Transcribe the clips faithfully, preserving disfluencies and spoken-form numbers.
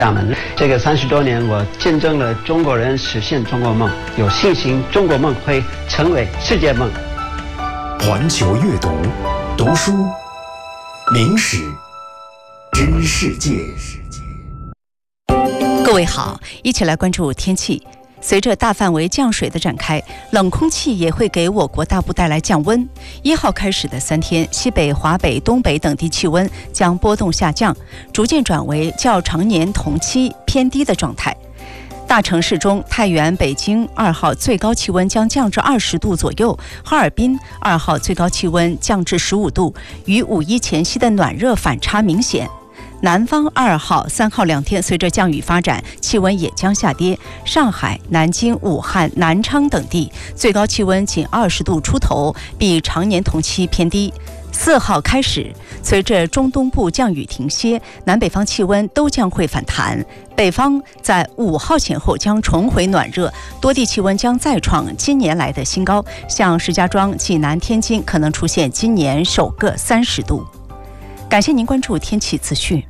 厦门。这个三十多年，我见证了中国人实现中国梦，有信心中国梦会成为世界梦。 环球阅读，读书明史知世界。 各位好，一起来关注天气。随着大范围降水的展开，冷空气也会给我国大部带来降温。一号开始的三天，西北、华北、东北等地气温将波动下降，逐渐转为较常年同期偏低的状态。大城市中，太原、北京二号最高气温将降至二十度左右，哈尔滨二号最高气温降至十五度，与五一前夕的暖热反差明显。南方二号、三号两天，随着降雨发展，气温也将下跌。上海、南京、武汉、南昌等地最高气温仅二十度出头，比常年同期偏低。四号开始，随着中东部降雨停歇，南北方气温都将会反弹。北方在五号前后将重回暖热，多地气温将再创今年来的新高，像石家庄、济南、天津可能出现今年首个三十度。感谢您关注天气资讯。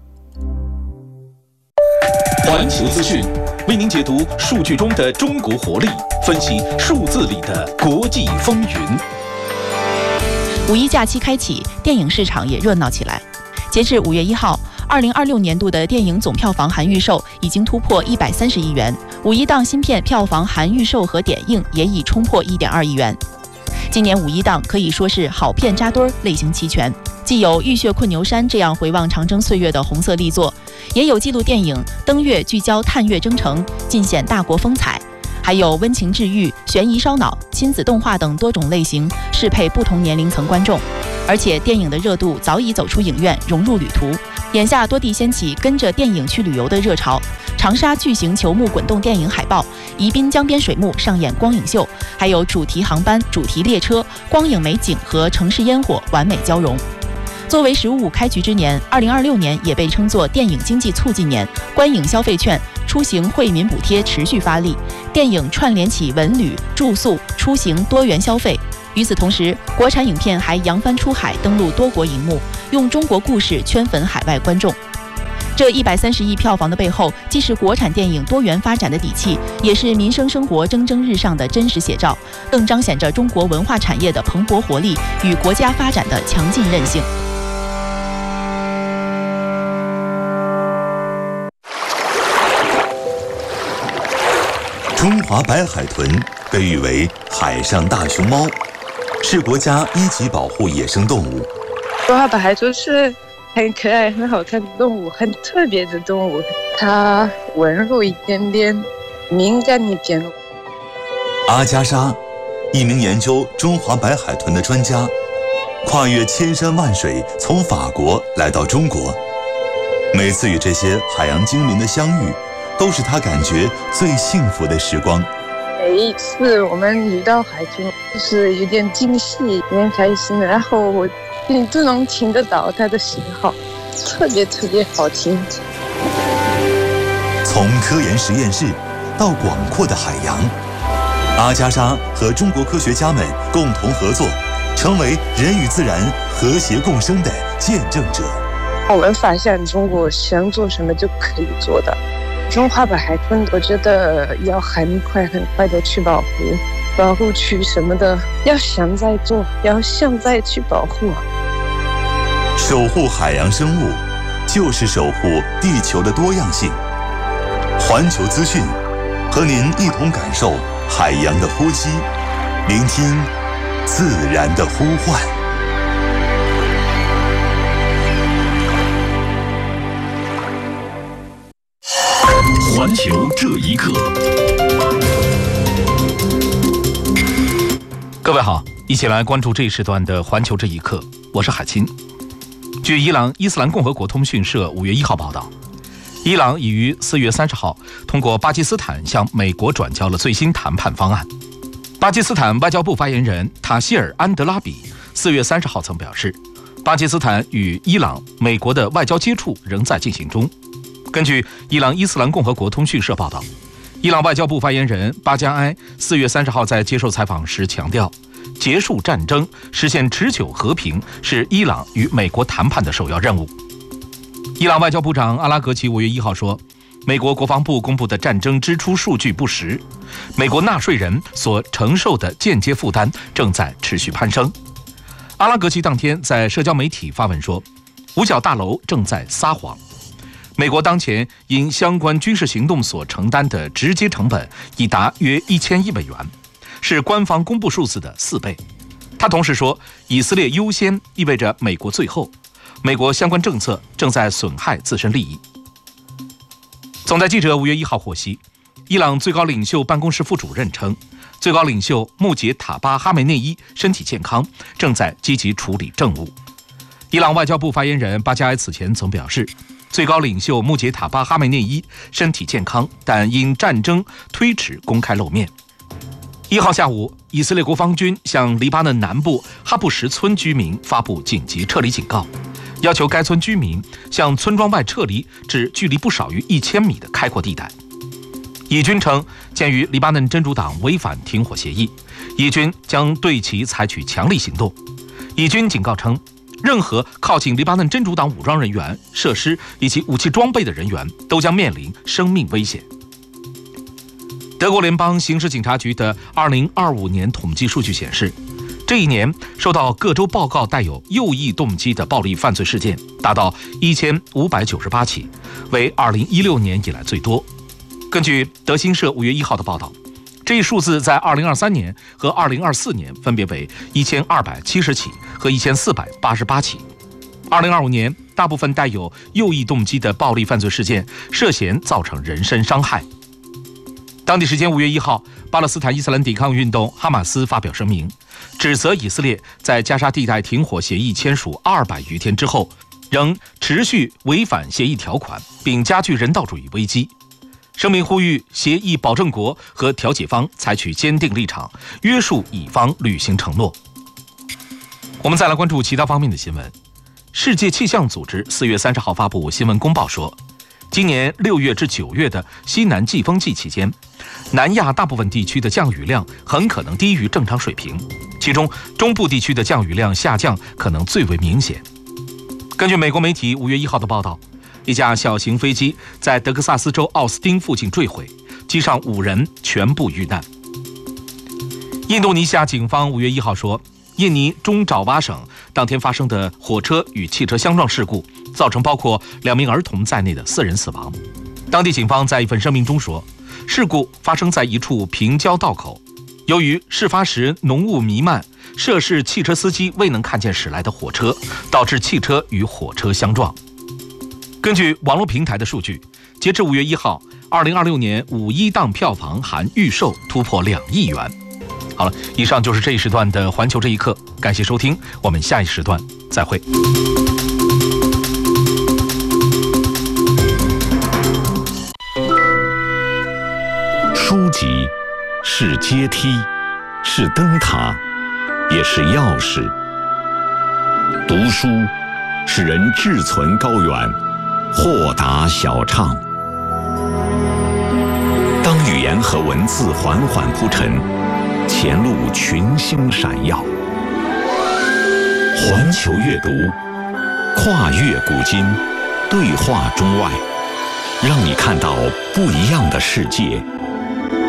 环球资讯为您解读数据中的中国活力，分析数字里的国际风云。 五一假期开启，电影市场也热闹起来。截至五月一号，二零二六年度的电影总票房含预售已经突破一百三十亿元，五一档新片票房含预售和点映也已冲破一点二亿元。今年五一档可以说是好片扎堆儿，类型齐全，既有《浴血困牛山》这样回望长征岁月的红色力作，也有纪录电影《登月》聚焦探月征程，尽显大国风采，还有温情治愈、悬疑烧脑、亲子动画等多种类型，适配不同年龄层观众。而且电影的热度早已走出影院，融入旅途。眼下多地掀起跟着电影去旅游的热潮，长沙巨型球幕滚动电影海报，宜宾江边水幕上演光影秀，还有主题航班、主题列车、光影美景和城市烟火完美交融。作为“十五五”开局之年，二零二六年也被称作电影经济促进年，观影消费券、出行惠民补贴持续发力，电影串联起文旅、住宿、出行多元消费。与此同时，国产影片还扬帆出海，登陆多国荧幕，用中国故事圈粉海外观众。这一百三十亿票房的背后，既是国产电影多元发展的底气，也是民生生活蒸蒸日上的真实写照，更彰显着中国文化产业的蓬勃活力与国家发展的强劲韧性。 中华白海豚被誉为海上大熊猫，是国家一级保护野生动物。 中华白海豚是很可爱、很好看的动物，很特别的动物。它温柔一点点，敏感一点。 阿加莎，一名研究中华白海豚的专家，跨越千山万水，从法国来到中国。每次与这些海洋精灵的相遇，都是他感觉最幸福的时光。 每一次我们遇到海豚，就是有点惊喜，有点开心，然后我你都能听得到它的信号，特别特别好听。 从科研实验室到广阔的海洋，阿加莎和中国科学家们共同合作，成为人与自然和谐共生的见证者。 我们发现中国想做什么就可以做的。中华白海豚，我觉得要很快很快的去保护，保护区什么的，要现在做，要现在去保护。 守护海洋生物，就是守护地球的多样性。环球资讯，和您一同感受海洋的呼吸，聆听自然的呼唤。 环球这一刻，各位好，一起来关注这一时段的环球这一刻，我是海清。据伊朗伊斯兰共和国通讯社五月一号报道，伊朗已于四月三十号通过巴基斯坦向美国转交了最新谈判方案。巴基斯坦外交部发言人塔希尔·安德拉比四月三十号曾表示，巴基斯坦与伊朗、美国的外交接触仍在进行中。根据伊朗伊斯兰共和国通讯社报道，伊朗外交部发言人巴加埃四月三十号在接受采访时强调，结束战争、实现持久和平是伊朗与美国谈判的首要任务。 伊朗外交部长阿拉格齐五月一号说，美国国防部公布的战争支出数据不实，美国纳税人所承受的间接负担正在持续攀升。阿拉格齐当天在社交媒体发文说，五角大楼正在撒谎。美国当前因相关军事行动所承担的直接成本已达约一千亿美元，是官方公布数字的四倍。他同时说，以色列优先意味着美国最后，美国相关政策正在损害自身利益。总台记者五月一号获悉，伊朗最高领袖办公室副主任称，最高领袖穆杰塔巴哈梅内伊身体健康，正在积极处理政务。伊朗外交部发言人巴加埃此前曾表示，最高领袖穆杰塔巴哈梅内伊身体健康，但因战争推迟公开露面。一号下午，以色列国防军向黎巴嫩南部哈布什村居民发布紧急撤离警告，要求该村居民向村庄外撤离至距离不少于一千米的开阔地带。以军称，鉴于黎巴嫩真主党违反停火协议，以军将对其采取强力行动。以军警告称，任何靠近黎巴嫩真主党武装人员、设施以及武器装备的人员都将面临生命危险。德国联邦刑事警察局的二零二五年统计数据显示，这一年收到各州报告带有右翼动机的暴力犯罪事件达到一千五百九十八起，为二零一六年以来最多。根据德新社五月一号的报道，这一数字在二零二三年和二零二四年分别为一千二百七十起和一千四百八十八起。二零二五年，大部分带有右翼动机的暴力犯罪事件涉嫌造成人身伤害。当地时间五月一号，巴勒斯坦伊斯兰抵抗运动哈马斯发表声明，指责以色列在加沙地带停火协议签署二百余天之后，仍持续违反协议条款，并加剧人道主义危机。声明呼吁协议保证国和调解方采取坚定立场，约束乙方履行承诺。我们再来关注其他方面的新闻。世界气象组织四月三十号发布新闻公报说，今年六月至九月的西南季风季期间，南亚大部分地区的降雨量很可能低于正常水平，其中中部地区的降雨量下降可能最为明显。根据美国媒体五月一号的报道，一架小型飞机在德克萨斯州奥斯汀附近坠毁，机上五人全部遇难。印度尼西亚警方五月一号说，印尼中爪哇省当天发生的火车与汽车相撞事故，造成包括两名儿童在内的四人死亡。当地警方在一份声明中说，事故发生在一处平交道口，由于事发时浓雾弥漫，涉事汽车司机未能看见驶来的火车，导致汽车与火车相撞。根据网络平台的数据，截至五月一号，二零二六年五一档票房含预售突破两亿元。好了，以上就是这一时段的环球这一刻，感谢收听，我们下一时段再会。 书籍是阶梯，是灯塔，也是钥匙。读书使人志存高远，豁达小畅。当语言和文字缓缓铺陈，前路群星闪耀。环球阅读，跨越古今，对话中外，让你看到不一样的世界，